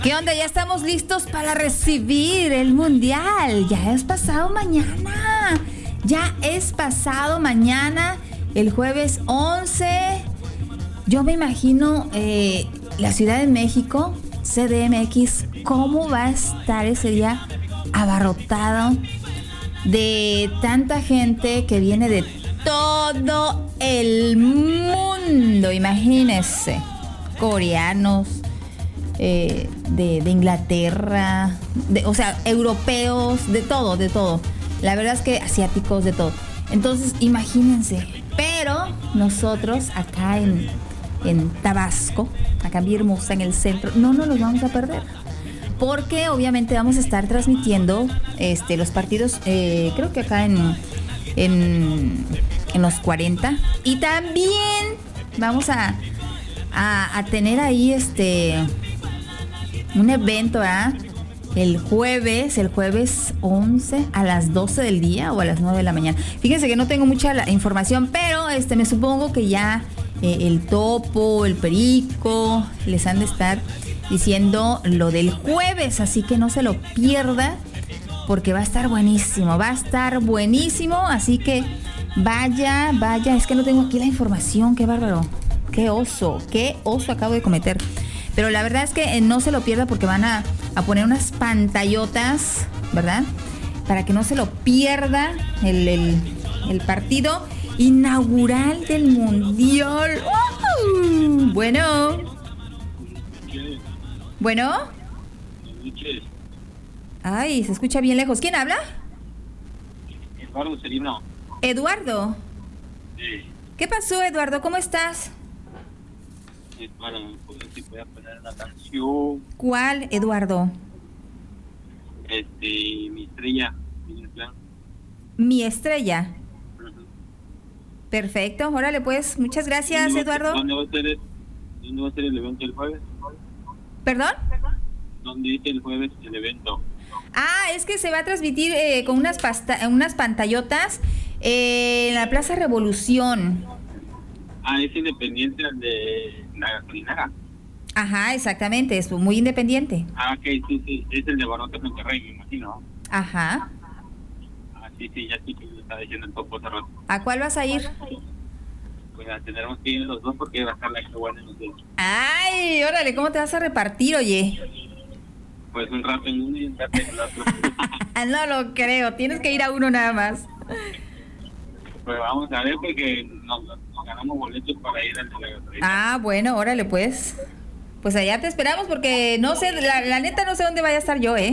¿Qué onda? Ya estamos listos para recibir el Mundial. Ya es pasado mañana. El jueves 11. Yo me imagino la Ciudad de México, CDMX, cómo va a estar ese día abarrotado de tanta gente que viene de todo el mundo. Imagínense, coreanos, de Inglaterra, o sea, europeos, de todo. La verdad es que asiáticos, de todo. Entonces, imagínense. Pero nosotros acá en Tabasco, acá en Villahermosa, en el centro, no nos los vamos a perder. Porque obviamente vamos a estar transmitiendo los partidos, creo que acá en los 40. Y también vamos a tener ahí un evento, ¿verdad? El jueves 11 a las 12 del día o a las 9 de la mañana. Fíjense que no tengo mucha información, pero me supongo que ya el Topo, el Perico les han de estar diciendo lo del jueves, así que no se lo pierda porque va a estar buenísimo, así que vaya, es que no tengo aquí la información, qué bárbaro, qué oso acabo de cometer. Pero la verdad es que no se lo pierda porque van a poner unas pantallotas, ¿verdad? Para que no se lo pierda el partido inaugural del Mundial. Bueno. Ay, se escucha bien lejos. ¿Quién habla? Eduardo Serino. ¿Eduardo? Sí. ¿Qué pasó, Eduardo? ¿Cómo estás? Para poder si pueda poner una canción. ¿Cuál, Eduardo? Mi estrella. Mi estrella. Uh-huh. Perfecto, órale pues, muchas gracias, Eduardo. ¿Dónde va a ser el evento el jueves? ¿Perdón? ¿Dónde dice el jueves el evento? Es que se va a transmitir con unas pantallotas en la Plaza Revolución. Es independiente de la gasolinera. Ajá, exactamente, es muy independiente. Ok, sí, es el de Barrotes Monterrey, me imagino. Ajá. Sí, ya sí que lo estaba diciendo el Topo hace rato. ¿A cuál vas a ir? Pues tendremos que ir los dos porque va a estar la que buena en los dos. Ay, órale, ¿cómo te vas a repartir, oye? Pues un rato en uno y un rato en el otro. No lo creo, tienes que ir a uno nada más. Pues vamos a ver porque nos ganamos boletos para ir al de la gasolina. Bueno, órale pues. Pues allá te esperamos porque no sé, la neta no sé dónde vaya a estar yo,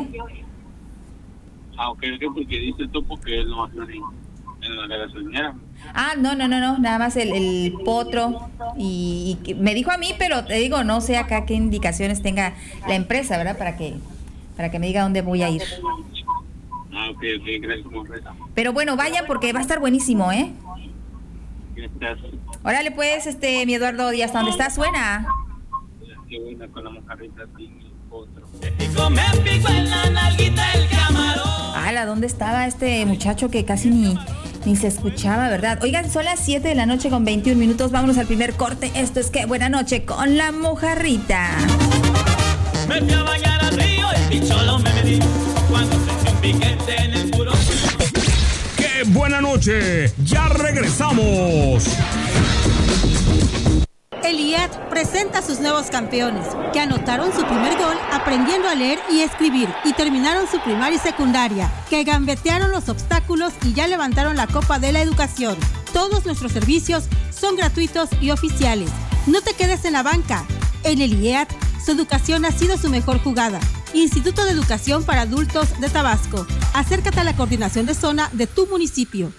Ok, porque dice el Topo que él no va a estar en la gasolinera. No, nada más el potro y me dijo a mí, pero te digo, no sé acá qué indicaciones tenga la empresa, ¿verdad? Para que me diga dónde voy a ir. Ok, gracias por eso. Pero bueno, vaya porque va a estar buenísimo, Gracias. Órale pues, mi Eduardo Díaz, ¿dónde estás? Suena. Qué buena con la mojarrita sin el potro. Y me picó en la nalguita el camarón. ¿Dónde estaba este muchacho que casi ni se escuchaba, verdad? Oigan, son las 7 de la noche con 21 minutos. Vámonos al primer corte. Esto es Qué Buena Noche con la mojarrita. Me fui a bañar al río y picholo me metí cuando sentí un piquete en el puro. ¡Qué buena noche! ¡Ya regresamos! El IAT presenta a sus nuevos campeones, que anotaron su primer gol aprendiendo a leer y escribir y terminaron su primaria y secundaria, que gambetearon los obstáculos y ya levantaron la copa de la educación. Todos nuestros servicios son gratuitos y oficiales. No te quedes en la banca. En el IEAT, su educación ha sido su mejor jugada. Instituto de Educación para Adultos de Tabasco. Acércate a la coordinación de zona de tu municipio.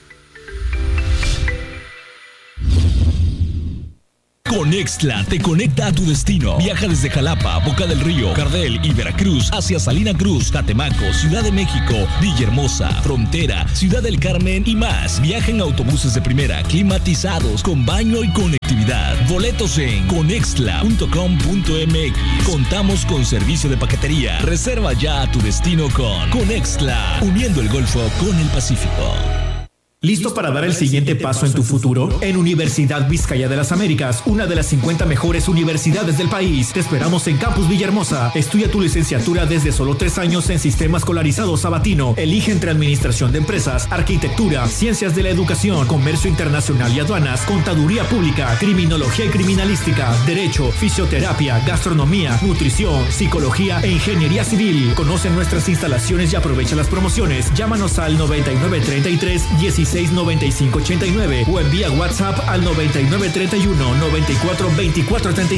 Conextla te conecta a tu destino. Viaja desde Jalapa, Boca del Río, Cardel y Veracruz hacia Salina Cruz, Catemaco, Ciudad de México, Villahermosa, Frontera, Ciudad del Carmen y más. Viaja en autobuses de primera, climatizados, con baño y conectividad. Boletos en conextla.com.mx. Contamos con servicio de paquetería. Reserva ya a tu destino con Conextla, uniendo el Golfo con el Pacífico. ¿Listo para dar el siguiente paso en tu futuro? En Universidad Vizcaya de las Américas, una de las 50 mejores universidades del país. Te esperamos en Campus Villahermosa. Estudia tu licenciatura desde solo 3 años en Sistema Escolarizado Sabatino. Elige entre Administración de Empresas, Arquitectura, Ciencias de la Educación, Comercio Internacional y Aduanas, Contaduría Pública, Criminología y Criminalística, Derecho, Fisioterapia, Gastronomía, Nutrición, Psicología e Ingeniería Civil. Conoce nuestras instalaciones y aprovecha las promociones. Llámanos al 9933 169589 o envía WhatsApp al 9931 94 24 36.